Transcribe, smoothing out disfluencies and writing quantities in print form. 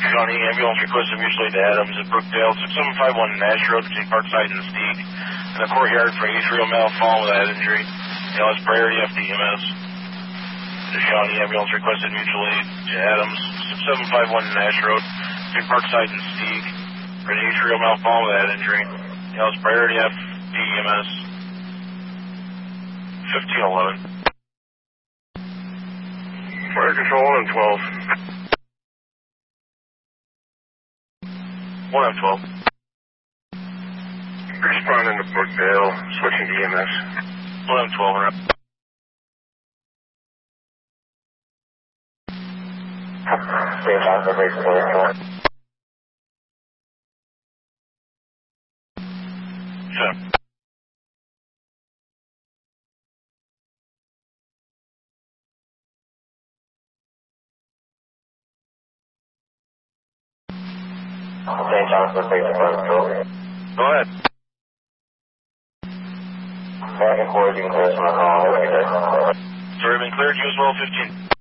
Shawnee ambulance requested mutual aid to Adams at Brookdale, 6751 Nash Road between Parkside and Steeg. In the courtyard for atrial malformation with head injury. ALS priority FDMS. The Shawnee ambulance requested mutual aid to Adams, 6751 Nash Road between Parkside and Steeg. For an atrial malformation with head injury. ALS priority FDMS. 1511. Fire control 1 and 12. 1 and 12. Responding to Brookdale, switching to EMS. 1 and 12, rep. Stay on the base floor. Sure. St. John's with base floor. Go ahead. Back and forth, you can clear us on the call. Sorry, been cleared, US well 15.